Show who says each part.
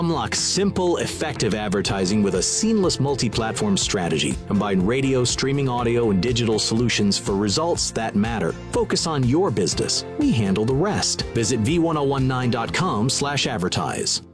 Speaker 1: Unlock simple, effective advertising with a seamless multi-platform strategy. Combine radio, streaming audio, and digital solutions for results that matter. Focus on your business. We handle the rest. Visit v1019.com/advertise.